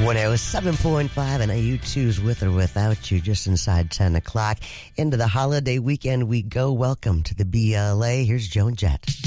107.5 and U2's With or Without You, just inside 10 o'clock. Into the holiday weekend we go. Welcome to the BLA. Here's Joan Jett.